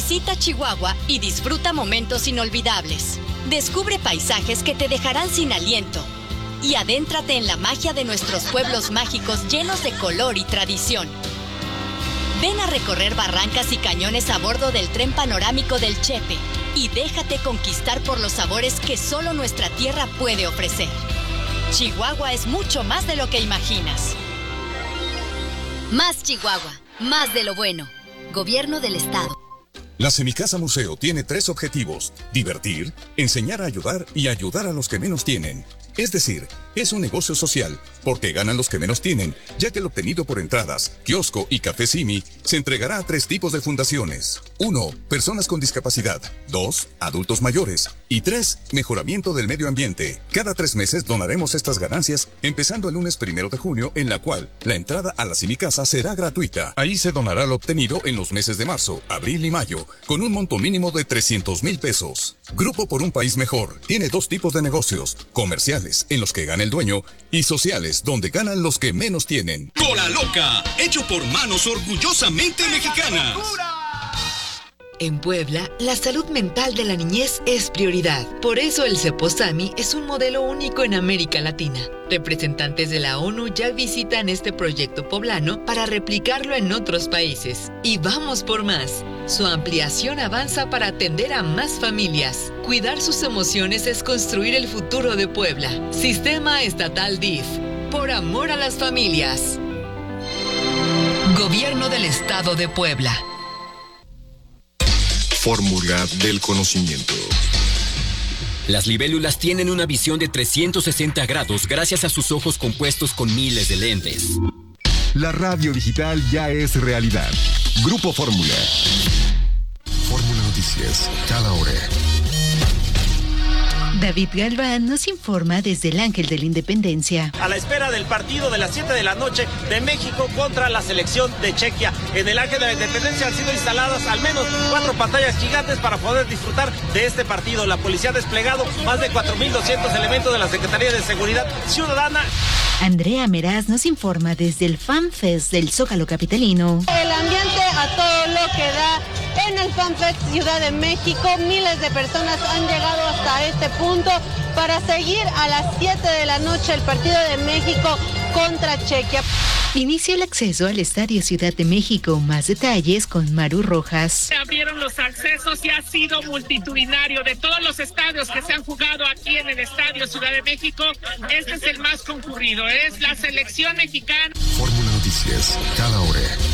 Visita Chihuahua y disfruta momentos inolvidables. Descubre paisajes que te dejarán sin aliento. Y adéntrate en la magia de nuestros pueblos mágicos llenos de color y tradición. Ven a recorrer barrancas y cañones a bordo del tren panorámico del Chepe y déjate conquistar por los sabores que solo nuestra tierra puede ofrecer. Chihuahua es mucho más de lo que imaginas. Más Chihuahua, más de lo bueno. Gobierno del Estado. La Semicasa Museo tiene 3 objetivos: divertir, enseñar a ayudar y ayudar a los que menos tienen. Es decir, es un negocio social, porque ganan los que menos tienen, ya que el obtenido por entradas, kiosco y café Simi se entregará a 3 tipos de fundaciones. 1. Personas con discapacidad. 2. Adultos mayores. Y 3. Mejoramiento del medio ambiente. Cada 3 meses donaremos estas ganancias, empezando el lunes 1 de junio, en la cual la entrada a la Semicasa será gratuita. Ahí se donará lo obtenido en los meses de marzo, abril y mayo, con un monto mínimo de 300,000 pesos. Grupo por un País Mejor tiene 2 tipos de negocios: comerciales, en los que gana el dueño, y sociales, donde ganan los que menos tienen. Cola Loca, hecho por manos orgullosamente mexicanas. En Puebla, la salud mental de la niñez es prioridad. Por eso el Ceposami es un modelo único en América Latina. Representantes de la ONU ya visitan este proyecto poblano para replicarlo en otros países. Y vamos por más. Su ampliación avanza para atender a más familias. Cuidar sus emociones es construir el futuro de Puebla. Sistema Estatal DIF. Por amor a las familias. Gobierno del Estado de Puebla. Fórmula del conocimiento. Las libélulas tienen una visión de 360 grados gracias a sus ojos compuestos con miles de lentes. La radio digital ya es realidad. Grupo Fórmula. Fórmula Noticias, cada hora. David Galván nos informa desde el Ángel de la Independencia. A la espera del partido de las 7 de la noche de México contra la selección de Chequia. En el Ángel de la Independencia han sido instaladas al menos 4 pantallas gigantes para poder disfrutar de este partido. La policía ha desplegado más de 4,200 elementos de la Secretaría de Seguridad Ciudadana. Andrea Meraz nos informa desde el FanFest del Zócalo capitalino. El ambiente a todo lo que da en el FanFest Ciudad de México. Miles de personas han llegado hasta este punto para seguir a las 7 de la noche el partido de México contra Chequia. Inicia el acceso al Estadio Ciudad de México. Más detalles con Maru Rojas. Se abrieron los accesos y ha sido multitudinario. De todos los estadios que se han jugado aquí en el Estadio Ciudad de México, este es el más concurrido. Es la selección mexicana. Fórmula Noticias, cada hora.